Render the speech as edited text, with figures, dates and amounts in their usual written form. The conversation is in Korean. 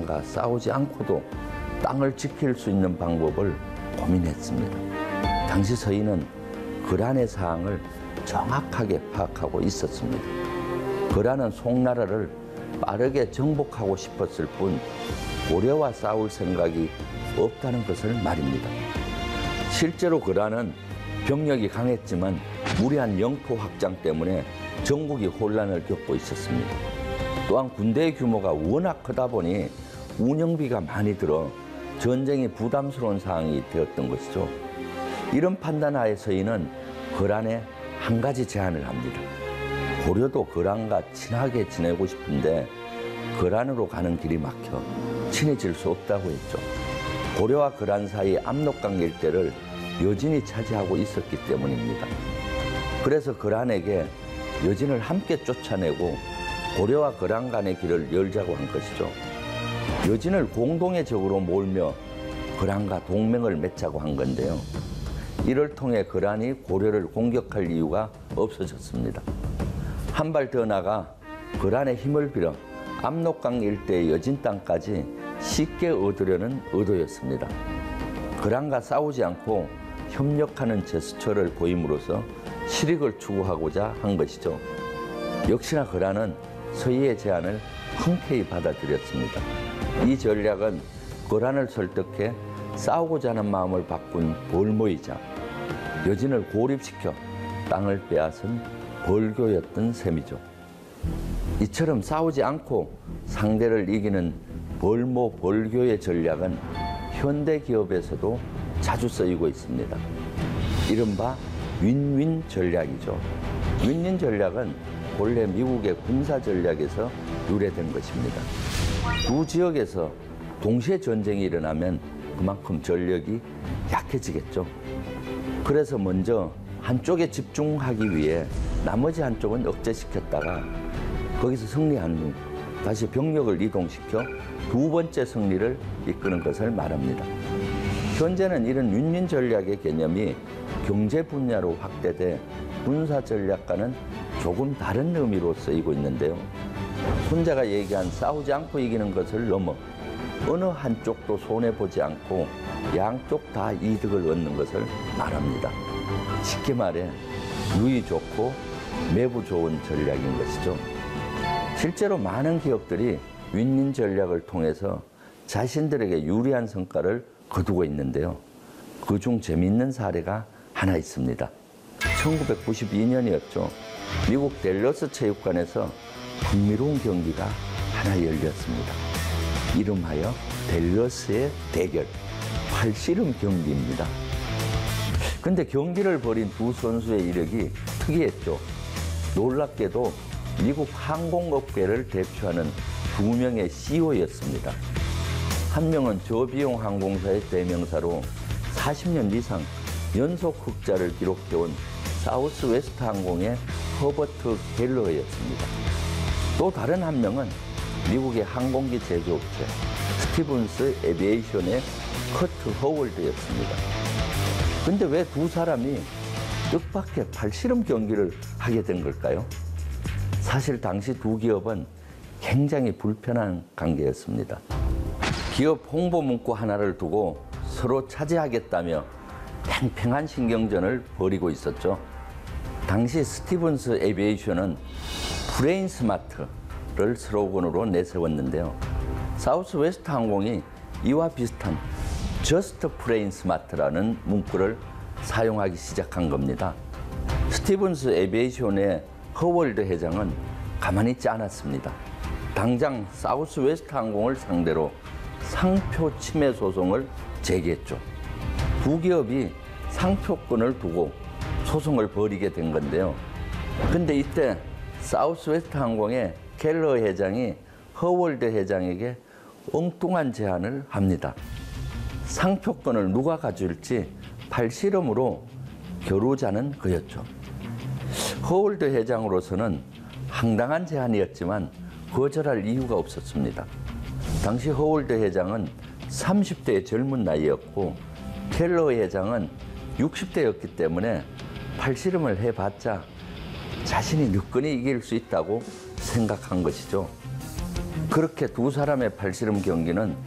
거란과 싸우지 않고도 땅을 지킬 수 있는 방법을 고민했습니다. 당시 서인은 거란의 사항을 정확하게 파악하고 있었습니다. 거란은 송나라를 빠르게 정복하고 싶었을 뿐 고려와 싸울 생각이 없다는 것을 말입니다. 실제로 거란은 병력이 강했지만 무리한 영토 확장 때문에 전국이 혼란을 겪고 있었습니다. 또한 군대의 규모가 워낙 크다 보니 운영비가 많이 들어 전쟁이 부담스러운 상황이 되었던 것이죠. 이런 판단하에 서인은 거란에 한 가지 제안을 합니다. 고려도 거란과 친하게 지내고 싶은데 거란으로 가는 길이 막혀 친해질 수 없다고 했죠. 고려와 거란 사이 압록강 일대를 여진이 차지하고 있었기 때문입니다. 그래서 거란에게 여진을 함께 쫓아내고 고려와 거란 간의 길을 열자고 한 것이죠. 여진을 공동의 적으로 몰며 거란과 동맹을 맺자고 한 건데요. 이를 통해 거란이 고려를 공격할 이유가 없어졌습니다. 한 발 더 나가 거란의 힘을 빌어 압록강 일대의 여진 땅까지 쉽게 얻으려는 의도였습니다. 거란과 싸우지 않고 협력하는 제스처를 보임으로써 실익을 추구하고자 한 것이죠. 역시나 거란은 서희의 제안을 흔쾌히 받아들였습니다. 이 전략은 거란을 설득해 싸우고자 하는 마음을 바꾼 벌모이자 여진을 고립시켜 땅을 빼앗은 벌교였던 셈이죠. 이처럼 싸우지 않고 상대를 이기는 벌모 벌교의 전략은 현대 기업에서도 자주 쓰이고 있습니다. 이른바 윈윈 전략이죠. 윈윈 전략은 본래 미국의 군사 전략에서 유래된 것입니다. 두 지역에서 동시에 전쟁이 일어나면 그만큼 전력이 약해지겠죠. 그래서 먼저 한쪽에 집중하기 위해 나머지 한쪽은 억제시켰다가 거기서 승리한 후 다시 병력을 이동시켜 두 번째 승리를 이끄는 것을 말합니다. 현재는 이런 윈윈 전략의 개념이 경제 분야로 확대돼 군사 전략과는 조금 다른 의미로 쓰이고 있는데요. 손자가 얘기한 싸우지 않고 이기는 것을 넘어 어느 한쪽도 손해보지 않고 양쪽 다 이득을 얻는 것을 말합니다. 쉽게 말해 누이 좋고 매부 좋은 전략인 것이죠. 실제로 많은 기업들이 윈윈 전략을 통해서 자신들에게 유리한 성과를 거두고 있는데요. 그중 재미있는 사례가 하나 있습니다. 1992년이었죠. 미국 댈러스 체육관에서 흥미로운 경기가 하나 열렸습니다. 이름하여 댈러스의 대결, 팔씨름 경기입니다. 근데 경기를 벌인 두 선수의 이력이 특이했죠. 놀랍게도 미국 항공업계를 대표하는 두 명의 CEO였습니다. 한 명은 저비용 항공사의 대명사로 40년 이상 연속 흑자를 기록해온 사우스웨스트 항공의 허버트 갤러였습니다. 또 다른 한 명은 미국의 항공기 제조업체 스티븐스 에비에이션의 커트 허월드였습니다. 근데 왜 두 사람이 뜻밖의 팔씨름 경기를 하게 된 걸까요? 사실 당시 두 기업은 굉장히 불편한 관계였습니다. 기업 홍보 문구 하나를 두고 서로 차지하겠다며 팽팽한 신경전을 벌이고 있었죠. 당시 스티븐스 에비에이션은 브레인 스마트를 슬로건으로 내세웠는데요. 사우스웨스트 항공이 이와 비슷한 저스트 브레인 스마트라는 문구를 사용하기 시작한 겁니다. 스티븐스 에비에이션의 허월드 회장은 가만히 있지 않았습니다. 당장 사우스웨스트 항공을 상대로 상표 침해 소송을 제기했죠. 두 기업이 상표권을 두고 소송을 벌이게 된 건데요. 근데 이때 사우스웨스트 항공의 켈러 회장이 허월드 회장에게 엉뚱한 제안을 합니다. 상표권을 누가 가질지 팔씨름으로 겨루자는 거였죠. 허월드 회장으로서는 황당한 제안이었지만 거절할 이유가 없었습니다. 당시 허월드 회장은 30대의 젊은 나이였고 켈러 회장은 60대였기 때문에 팔씨름을 해봤자 자신이 느끼니 이길 수 있다고 생각한 것이죠. 그렇게 두 사람의 팔씨름 경기는